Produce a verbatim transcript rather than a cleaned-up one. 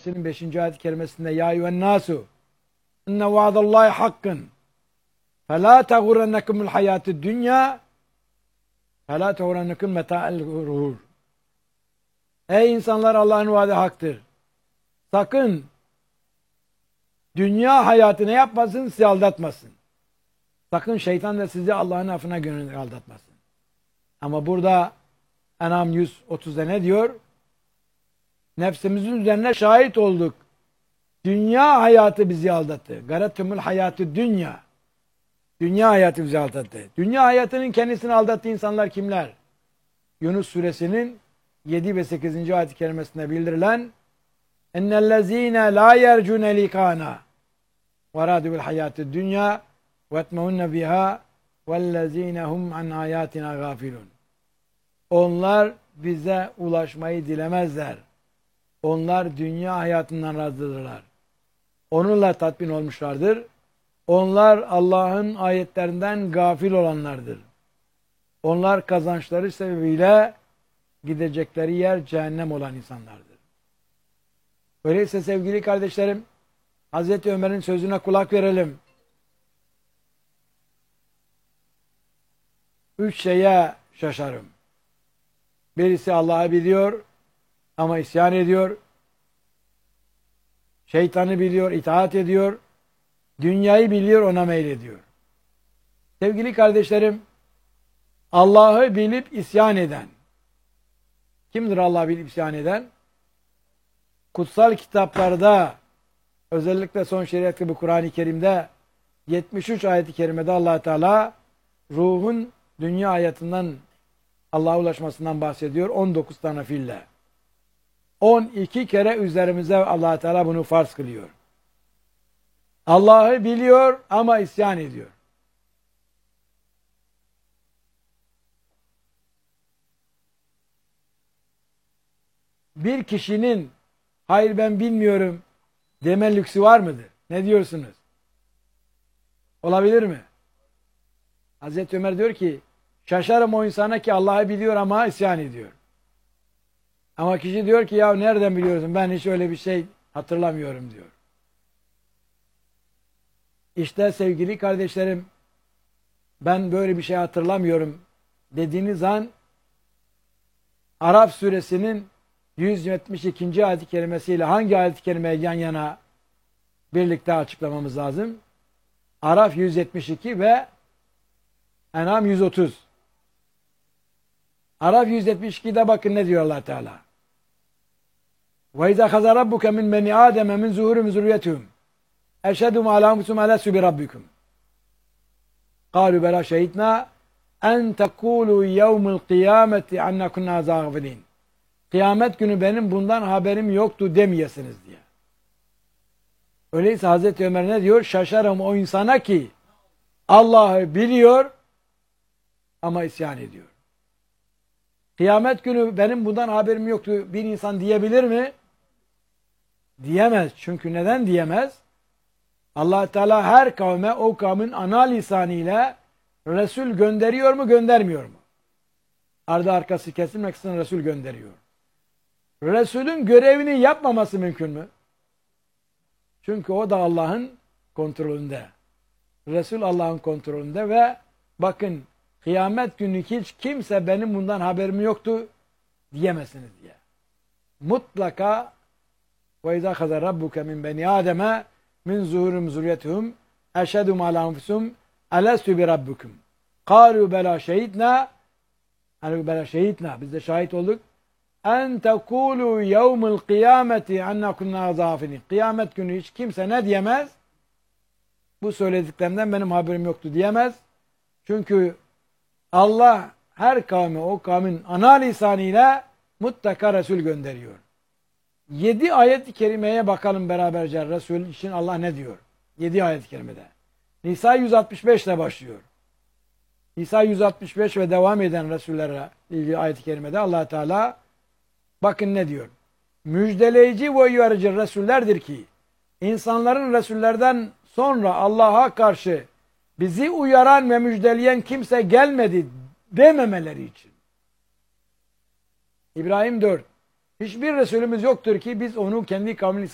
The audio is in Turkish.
suresinin beşinci ayet-i kerimesinde ya eyyühen nasu inne vaadallahi hakkın felâ teğurrennekumul hayâtid dünya felâ teğurrennekum meta'el gurur. Ey insanlar, Allah'ın vaadi haktır. Sakın dünya hayatı ne yapmasın? Sizi aldatmasın. Sakın şeytan da sizi Allah'ın affına gönül aldatmasın. Ama burada En'am yüz otuzda ne diyor? Nefsimizin üzerine şahit olduk. Dünya hayatı bizi aldattı. Garettumul hayatı dünya. Dünya hayatı bizi aldattı. Dünya hayatının kendisini aldattığı insanlar kimler? Yunus suresinin yedi ve sekizinci ayet-i kerimesinde bildirilen ennellezîne lâ yercûne likâna ve râdû bil hayâtid dünya ve etmeunne bihâ vellezîne hum an âyâtina gâfilûn. Onlar bize ulaşmayı dilemezler. Onlar dünya hayatından razıdırlar. Onunla tatmin olmuşlardır. Onlar Allah'ın ayetlerinden gafil olanlardır. Onlar kazançları sebebiyle gidecekleri yer cehennem olan insanlardır. Öyleyse sevgili kardeşlerim, Hazreti Ömer'in sözüne kulak verelim. Üç şeye şaşarım. Birisi Allah'ı biliyor ama isyan ediyor. Şeytanı biliyor, itaat ediyor. Dünyayı biliyor, ona meylediyor. Sevgili kardeşlerim, Allah'ı bilip isyan eden. Kimdir Allah'ı bilip isyan eden? Kutsal kitaplarda, özellikle son şeriat gibi Kur'an-ı Kerim'de yetmiş üç ayet-i kerimede Allah Teala ruhun dünya hayatından Allah'a ulaşmasından bahsediyor. on dokuz tane fiille. on iki kere üzerimize Allah Teala bunu farz kılıyor. Allah'ı biliyor ama isyan ediyor. Bir kişinin hayır ben bilmiyorum deme lüksü var mıdır? Ne diyorsunuz? Olabilir mi? Hazreti Ömer diyor ki şaşarım o insana ki Allah'ı biliyor ama isyan ediyor. Ama kişi diyor ki ya nereden biliyorsun? Ben hiç öyle bir şey hatırlamıyorum diyor. İşte sevgili kardeşlerim, ben böyle bir şey hatırlamıyorum dediğiniz an Araf suresinin yüz yetmiş ikinci ayet-i kerimesiyle hangi ayet-i kerimeyi yan yana birlikte açıklamamız lazım? Araf yüz yetmiş iki ve En'am yüz otuz. Araf yüz yetmiş iki'de bakın ne diyor Allah Teala. Ve izâ khazâ rabbuke min beni âdeme min zuhurum zürriyetuhum eşhedum alâ enfusihim elestü bi rabbikum. Kâlu belâ şehidnâ en tekûlû yevmil kıyâmeti anna kunnâ zâgifilîn. Kıyamet günü benim bundan haberim yoktu demeyesiniz diye. Öyleyse Hazreti Ömer ne diyor? Şaşarım o insana ki Allah'ı biliyor ama isyan ediyor. Kıyamet günü benim bundan haberim yoktu bir insan diyebilir mi? Diyemez. Çünkü neden diyemez? Allah Teala her kavme o kavmin ana lisanıyla Resul gönderiyor mu göndermiyor mu? Ardı arkası kesilmek için Resul gönderiyor. Resulün görevini yapmaması mümkün mü? Çünkü o da Allah'ın kontrolünde. Resul Allah'ın kontrolünde ve bakın kıyamet günü hiç kimse benim bundan haberim yoktu diyemezsiniz diye. Mutlaka ve izâ khazâ rabbuke min beni âdeme min zuhurum zürriyetuhum eşhedum alâ enfusihim elestü bi rabbikum. Kâlû belâ şehidnâ Kâlû belâ şehidnâ biz de şahit olduk. En tekûlû yevmil kıyameti enna kunnâ zâfilîn. Kıyamet günü hiç kimse ne diyemez? Bu söylediklerinden benim haberim yoktu diyemez. Çünkü Allah her kavme o kavmin ana lisanıyla mutlaka Resul gönderiyor. Yedi ayet-i kerimeye bakalım beraberce Resul için Allah ne diyor? Yedi ayet-i kerimede. Nisa yüz altmış beş ile başlıyor. Nisa yüz altmış beş ve devam eden Resullere ilgili ayet-i kerimede Allah Teala bakın ne diyor? Müjdeleyici ve uyarıcı Resullerdir ki insanların Resullerden sonra Allah'a karşı bizi uyaran ve müjdeleyen kimse gelmedi dememeleri için. İbrahim dört. Hiçbir Resulümüz yoktur ki biz onu kendi kavmine